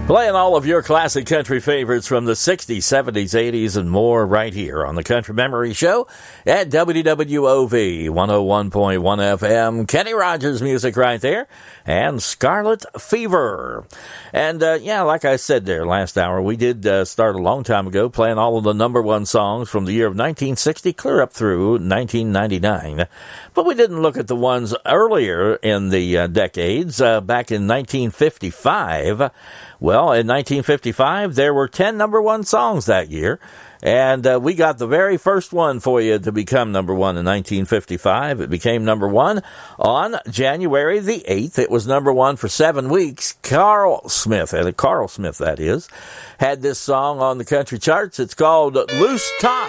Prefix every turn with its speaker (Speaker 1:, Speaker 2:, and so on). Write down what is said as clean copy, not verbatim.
Speaker 1: Playing all of your classic country favorites from the 60s, 70s, 80s, and more right here on the Country Memory Show at WWOV 101.1 FM. Kenny Rogers music right there, and Scarlet Fever. And, like I said there last hour, we did start a long time ago playing all of the number one songs from the year of 1960 clear up through 1999. But we didn't look at the ones earlier in the decades. Back in 1955, well, in 1955, there were 10 number one songs that year, and we got the very first one for you to become number one in 1955. It became number one on January the 8th. It was number one for 7 weeks. Carl Smith, that is, had this song on the country charts. It's called Loose Talk.